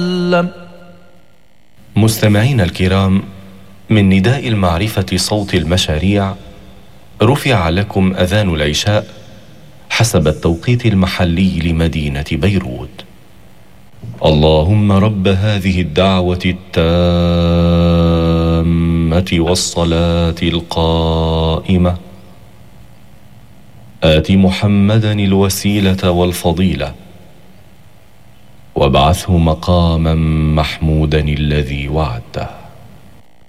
مستمعين الكرام، من نداء المعرفة صوت المشاريع رفع لكم أذان العشاء حسب التوقيت المحلي لمدينة بيروت. اللهم رب هذه الدعوة التامة والصلاة القائمة آت محمدا الوسيلة والفضيلة وابعثه مقاما محمودا الذي وعدته.